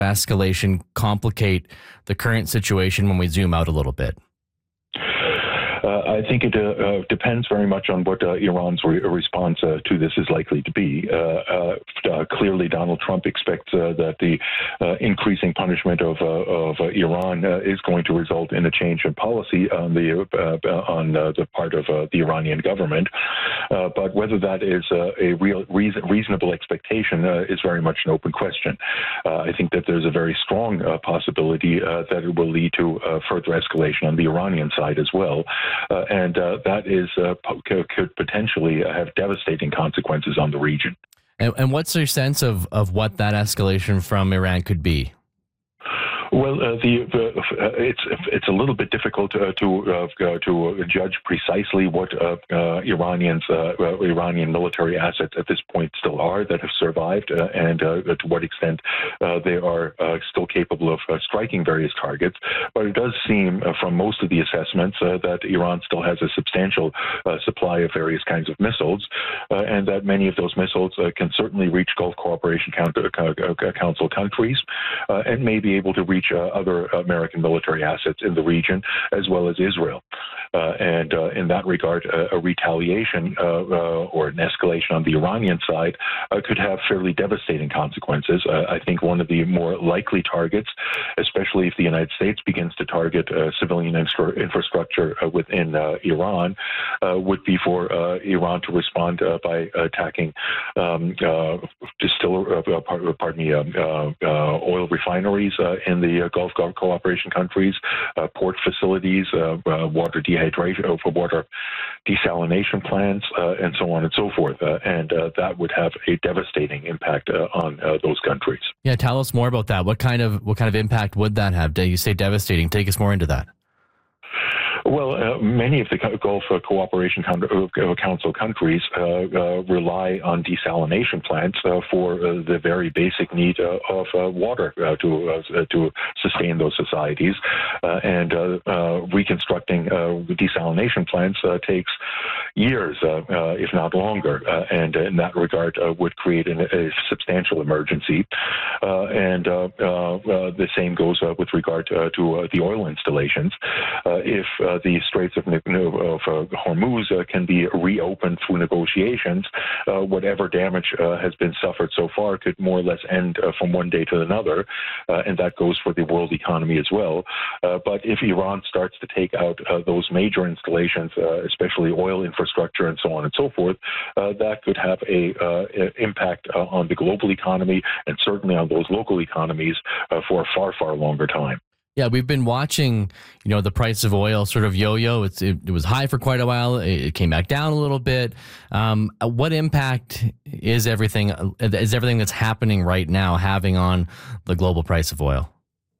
escalation complicate the current situation when we zoom out a little bit? I think it depends very much on what Iran's response to this is likely to be. Clearly, Donald Trump expects that the increasing punishment of Iran is going to result in a change in policy on the part of the Iranian government. But whether that is a reasonable expectation is very much an open question. I think that there's a very strong possibility that it will lead to further escalation on the Iranian side as well. And that could potentially have devastating consequences on the region. And what's your sense of what that escalation from Iran could be? Well, it's a little bit difficult to judge precisely what Iranian military assets at this point still are that have survived, and to what extent they are still capable of striking various targets. But it does seem, from most of the assessments, that Iran still has a substantial supply of various kinds of missiles, and that many of those missiles can certainly reach Gulf Cooperation Council countries, and may be able to reach other American military assets in the region, as well as Israel. And in that regard, a retaliation or an escalation on the Iranian side could have fairly devastating consequences. I think one of the more likely targets, especially if the United States begins to target civilian infrastructure within Iran, would be for Iran to respond by attacking oil refineries in the Gulf Cooperation countries, port facilities, water desalination plants, and so on and so forth. And that would have a devastating impact on those countries. Yeah, tell us more about that. What kind of impact would that have? You say devastating. Take us more into that. Well, many of the Gulf Cooperation Council countries rely on desalination plants for the very basic need of water to sustain those societies. And reconstructing desalination plants takes years, if not longer. And in that regard, would create a substantial emergency. And the same goes with regard to the oil installations. If the Straits of Hormuz can be reopened through negotiations, whatever damage has been suffered so far could more or less end from one day to another, and that goes for the world economy as well. But if Iran starts to take out those major installations, especially oil infrastructure and so on and so forth, that could have a impact on the global economy and certainly on those local economies for a far, far longer time. Yeah, we've been watching, the price of oil sort of yo-yo. It was high for quite a while. It came back down a little bit. What impact is everything that's happening right now having on the global price of oil?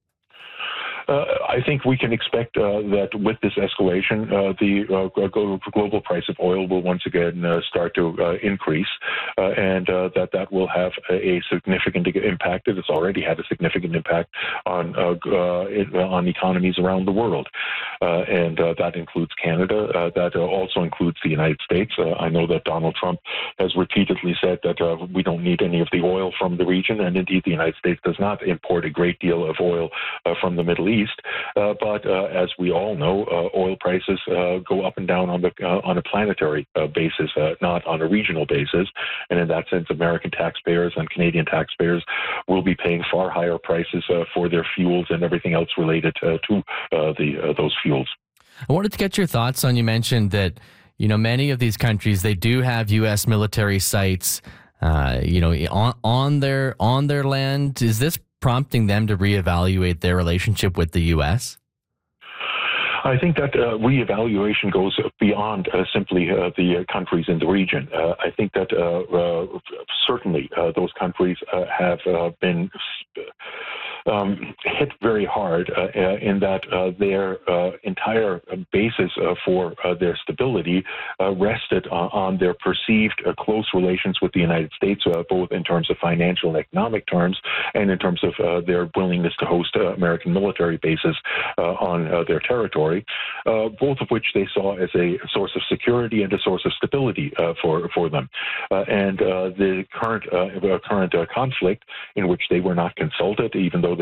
I think we can expect that with this escalation, the global price of oil will once again start to increase, and that will have a significant impact. It has already had a significant impact on economies around the world, and that includes Canada. That also includes the United States. I know that Donald Trump has repeatedly said that we don't need any of the oil from the region, and indeed the United States does not import a great deal of oil from the Middle East. But as we all know, oil prices go up and down on a planetary basis, not on a regional basis. And in that sense, American taxpayers and Canadian taxpayers will be paying far higher prices for their fuels and everything else related to those fuels. I wanted to get your thoughts on, you mentioned that, many of these countries, they do have U.S. military sites, on their land. Is this prompting them to reevaluate their relationship with the U.S.? I think that reevaluation goes beyond simply the countries in the region. I think that certainly those countries have been hit very hard in that their entire basis for their stability rested on their perceived close relations with the United States, both in terms of financial and economic terms, and in terms of their willingness to host American military bases on their territory, both of which they saw as a source of security and a source of stability for them. And the current conflict, in which they were not consulted, even though